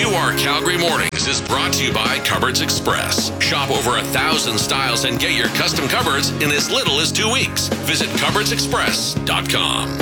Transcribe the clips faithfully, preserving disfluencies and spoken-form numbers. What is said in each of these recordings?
R Calgary Mornings is brought to you by Cupboards Express. Shop over a thousand styles and get your custom cupboards in as little as two weeks. Visit cupboards express dot com.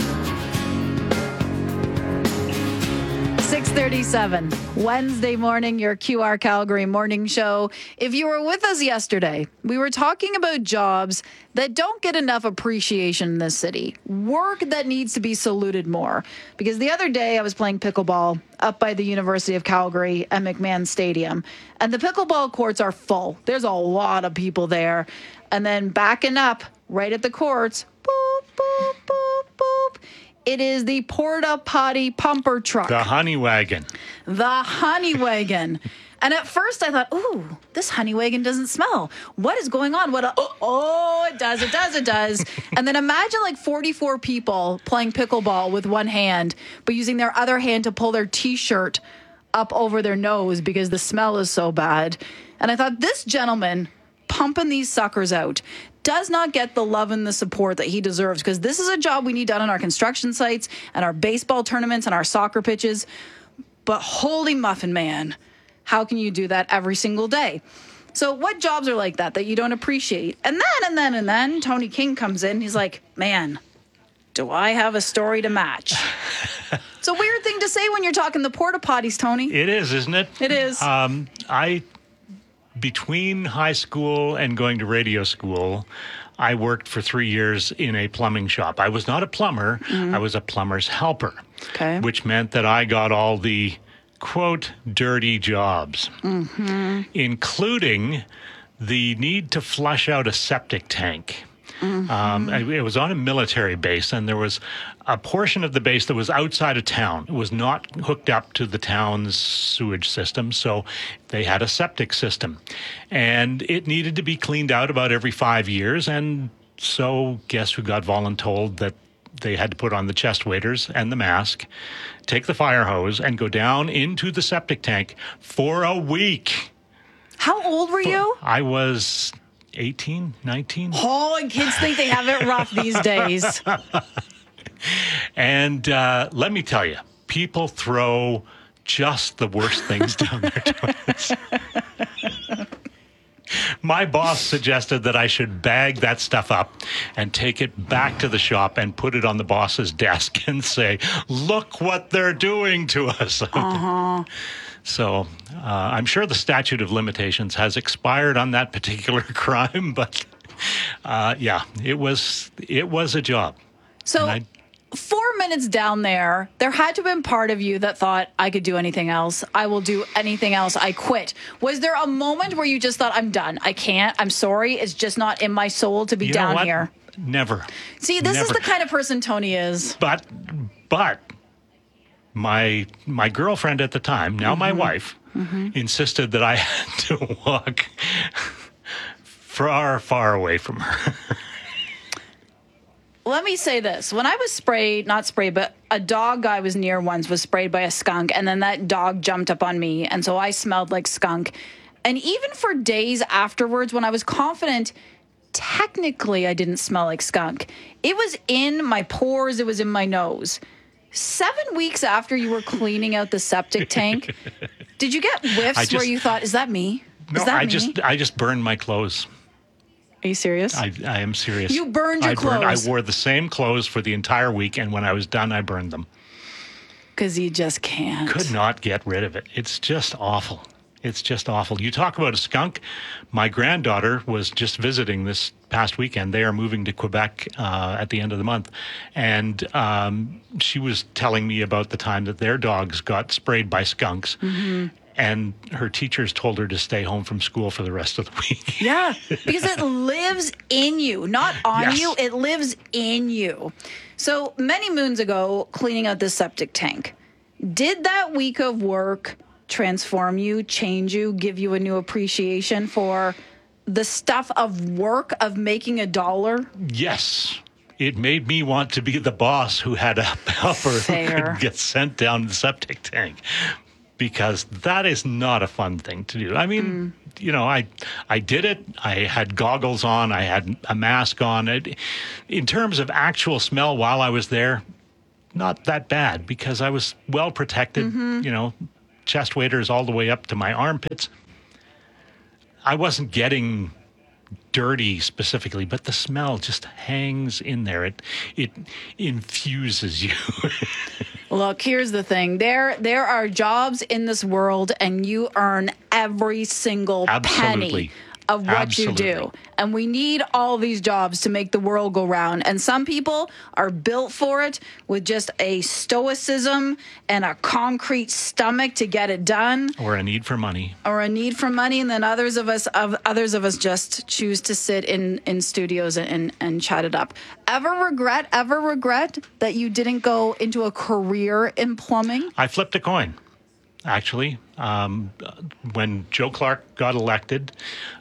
six thirty-seven, Wednesday morning, your Q R Calgary morning show. If you were with us yesterday, we were talking about jobs that don't get enough appreciation in this city. Work that needs to be saluted more. Because the other day I was playing pickleball up by the University of Calgary at McMahon Stadium. And the pickleball courts are full. There's a lot of people there. And then backing up right at the courts, boop, boop, boop, boop. It is the porta potty pumper truck. The honey wagon. The honey wagon. And at first I thought, ooh, this honey wagon doesn't smell. What is going on? What? A, oh, oh, it does, it does, it does. And then imagine like forty-four people playing pickleball with one hand, but using their other hand to pull their T-shirt up over their nose because the smell is so bad. And I thought, this gentleman pumping these suckers out does not get the love and the support that he deserves, because this is a job we need done on our construction sites and our baseball tournaments and our soccer pitches. But holy muffin man, how can you do that every single day? So what jobs are like that that you don't appreciate? And then, and then, and then Tony King comes in. He's like, man, do I have a story to match? It's a weird thing to say when you're talking the porta potties, Tony. It is, isn't it? It is. Um, I... Between high school and going to radio school, I worked for three years in a plumbing shop. I was not a plumber. Mm-hmm. I was a plumber's helper, okay. Which meant that I got all the, quote, dirty jobs, mm-hmm. including the need to flush out a septic tank. Mm-hmm. Um, it was on a military base, and there was a portion of the base that was outside of town. It was not hooked up to the town's sewage system, so they had a septic system. And it needed to be cleaned out about every five years, and so guess who got voluntold that they had to put on the chest waders and the mask, take the fire hose, and go down into the septic tank for a week. How old were you? I was eighteen, nineteen. Oh, and kids think they have it rough these days. And uh, let me tell you, people throw just the worst things down their toilets. My boss suggested that I should bag that stuff up and take it back to the shop and put it on the boss's desk and say, look what they're doing to us. Uh-huh. So uh, I'm sure the statute of limitations has expired on that particular crime, but uh, yeah, it was it was a job. So I, four minutes down there, there had to have been part of you that thought, I could do anything else. I will do anything else. I quit. Was there a moment where you just thought, I'm done. I can't. I'm sorry. It's just not in my soul to be you down know what? here. Never. See, this Never. is the kind of person Tony is. But, but my my girlfriend at the time, now mm-hmm. my wife, mm-hmm. insisted that I had to walk far, far away from her. Let me say this. When I was sprayed, not sprayed, but a dog I was near once was sprayed by a skunk, and then that dog jumped up on me, and so I smelled like skunk. And even for days afterwards, when I was confident, technically I didn't smell like skunk. It was in my pores. It was in my nose. Seven weeks after you were cleaning out the septic tank, did you get whiffs just, where you thought, is that me? No, is that I me? just I just burned my clothes. Are you serious? I, I am serious. You burned your I clothes? Burned, I wore the same clothes for the entire week, and when I was done, I burned them. Because you just can't. Could not get rid of it. It's just awful. It's just awful. You talk about a skunk. My granddaughter was just visiting this past weekend. They are moving to Quebec uh, at the end of the month. And um, she was telling me about the time that their dogs got sprayed by skunks. Mm-hmm. And her teachers told her to stay home from school for the rest of the week. Yeah, because it lives in you, not on yes. you. It lives in you. So many moons ago, cleaning out the septic tank, did that week of work transform you, change you, give you a new appreciation for the stuff of work, of making a dollar? Yes. It made me want to be the boss who had a helper Fair. who could get sent down the septic tank. Because that is not a fun thing to do. I mean, mm. you know, I I did it. I had goggles on. I had a mask on. It, in terms of actual smell while I was there, not that bad because I was well protected, mm-hmm. you know, chest waders all the way up to my armpits. I wasn't getting dirty specifically, but the smell just hangs in there. It it infuses you. Look, here's the thing. There there are jobs in this world, and you earn every single Absolutely. penny of what Absolutely. you do. And we need all these jobs to make the world go round. And some people are built for it with just a stoicism and a concrete stomach to get it done. Or a need for money. Or a need for money, and then others of us of others of us just choose to sit in, in studios and, and chat it up. Ever regret, ever regret that you didn't go into a career in plumbing? I flipped a coin, actually. Um, when Joe Clark got elected,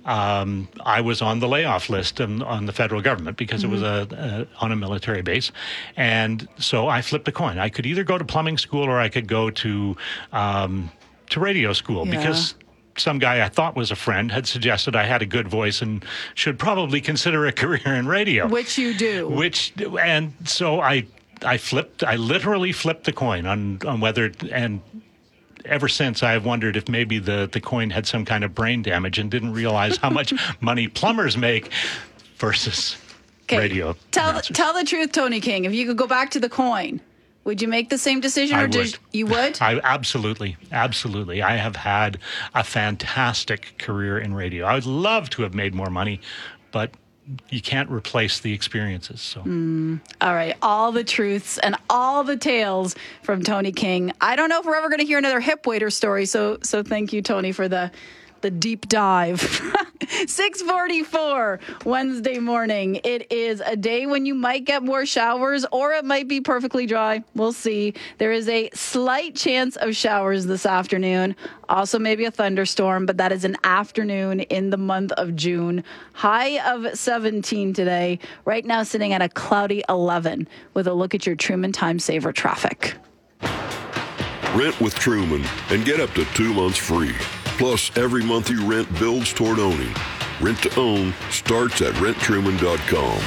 um, I was on the layoff list on, on the federal government because mm-hmm. it was a, a on a military base. And so I flipped a coin. I could either go to plumbing school or I could go to um, to radio school yeah. because some guy I thought was a friend had suggested I had a good voice and should probably consider a career in radio. Which you do. Which, and so I I flipped, I literally flipped the coin on, on whether, and ever since I've wondered if maybe the, the coin had some kind of brain damage and didn't realize how much money plumbers make versus okay. radio. Tell, announcers. tell the truth, Tony King. If you could go back to the coin, would you make the same decision? I or would. Did, you would? I absolutely, absolutely. I have had a fantastic career in radio. I would love to have made more money, but you can't replace the experiences. So, mm, all right, all the truths and all the tales from Tony King. I don't know if we're ever going to hear another hip waiter story. So, so thank you, Tony, for the the deep dive. six forty-four Wednesday morning. It is a day when you might get more showers, or it might be perfectly dry. We'll see. There is a slight chance of showers this afternoon. Also, maybe a thunderstorm, but that is an afternoon in the month of June. High of seventeen today. Right now, sitting at a cloudy eleven with a look at your Truman Time Saver traffic. Rent with Truman and get up to two months free. Plus, every month you rent builds toward owning. Rent to own starts at rent truman dot com.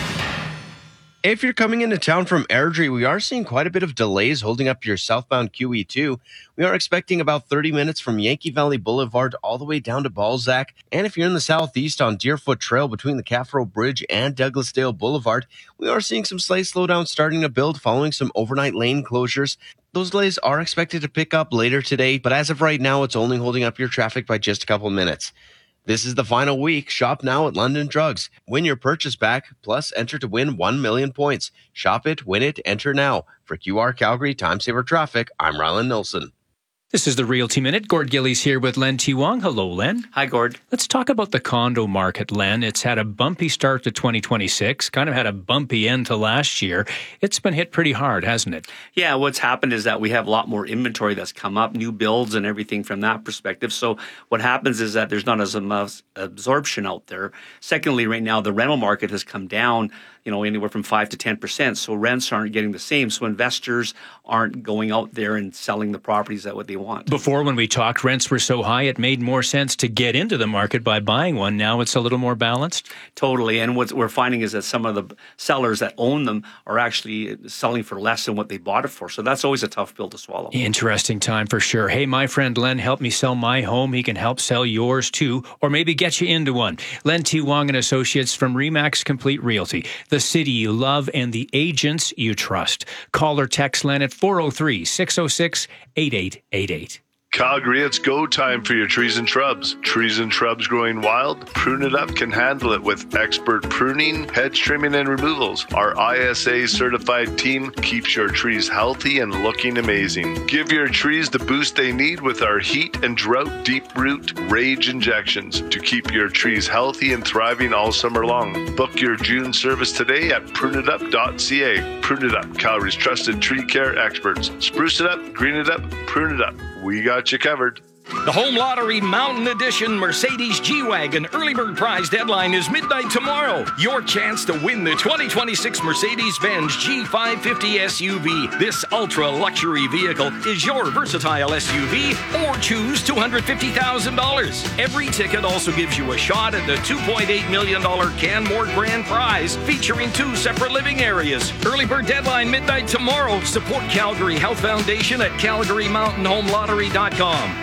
If you're coming into town from Airdrie, we are seeing quite a bit of delays holding up your southbound Q E two. We are expecting about thirty minutes from Yankee Valley Boulevard all the way down to Balzac. And if you're in the southeast on Deerfoot Trail between the Caffaro Bridge and Douglasdale Boulevard, we are seeing some slight slowdown starting to build following some overnight lane closures. Those delays are expected to pick up later today, but as of right now, it's only holding up your traffic by just a couple minutes. This is the final week. Shop now at London Drugs. Win your purchase back, plus enter to win one million points. Shop it, win it, enter now. For Q R Calgary Time Saver Traffic, I'm Rylan Nilsson. This is the Realty Minute. Gord Gillies here with Len T. Wong. Hello, Len. Hi, Gord. Let's talk about the condo market, Len. It's had a bumpy start to twenty twenty-six, kind of had a bumpy end to last year. It's been hit pretty hard, hasn't it? Yeah, what's happened is that we have a lot more inventory that's come up, new builds and everything from that perspective. So what happens is that there's not as much absorption out there. Secondly, right now, the rental market has come down, you know, anywhere from five to ten percent. So rents aren't getting the same. So investors aren't going out there and selling the properties at what they want. Before, when we talked, rents were so high, it made more sense to get into the market by buying one. Now it's a little more balanced. Totally. And what we're finding is that some of the sellers that own them are actually selling for less than what they bought it for. So that's always a tough pill to swallow. Interesting time for sure. Hey, my friend Len helped me sell my home. He can help sell yours too, or maybe get you into one. Len T. Wong and Associates from Remax Complete Realty. The city you love and the agents you trust. Call or text Len at four oh three, six oh six, eight eight eight eight. Calgary, it's go time for your trees and shrubs. Trees and shrubs growing wild? Prune It Up can handle it with expert pruning, hedge trimming, and removals. Our I S A certified team keeps your trees healthy and looking amazing. Give your trees the boost they need with our heat and drought deep root rage injections to keep your trees healthy and thriving all summer long. Book your June service today at prune it up dot c a. Prune It Up, Calgary's trusted tree care experts. Spruce it up, green it up, prune it up. We got you covered. The Home Lottery Mountain Edition Mercedes G-Wagon Early Bird Prize deadline is midnight tomorrow. Your chance to win the twenty twenty-six Mercedes-Benz G five fifty S U V. This ultra-luxury vehicle is your versatile S U V, or choose two hundred fifty thousand dollars. Every ticket also gives you a shot at the two point eight million dollars Canmore Grand Prize, featuring two separate living areas. Early Bird deadline midnight tomorrow. Support Calgary Health Foundation at calgary mountain home lottery dot com.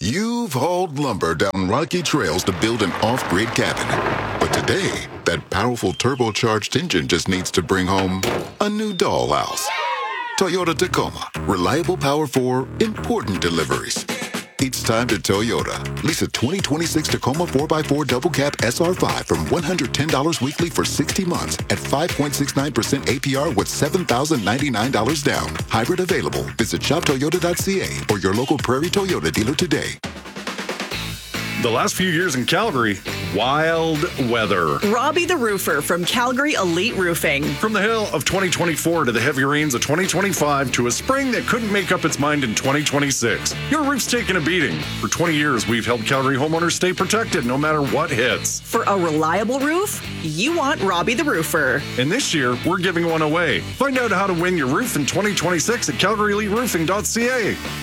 You've hauled lumber down rocky trails to build an off-grid cabin. But today, that powerful turbocharged engine just needs to bring home a new dollhouse. Toyota Tacoma. Reliable power for important deliveries. It's time to Toyota. Lease a twenty twenty-six Tacoma four by four Double Cab S R five from one hundred ten dollars weekly for sixty months at five point six nine percent A P R with seven thousand ninety-nine dollars down. Hybrid available. Visit shop toyota dot c a or your local Prairie Toyota dealer today. The last few years in Calgary, wild weather. Robbie the Roofer from Calgary Elite Roofing. From the hail of twenty twenty-four to the heavy rains of twenty twenty-five to a spring that couldn't make up its mind in twenty twenty-six. Your roof's taken a beating. For twenty years, we've helped Calgary homeowners stay protected no matter what hits. For a reliable roof, you want Robbie the Roofer. And this year, we're giving one away. Find out how to win your roof in twenty twenty-six at calgary elite roofing dot c a.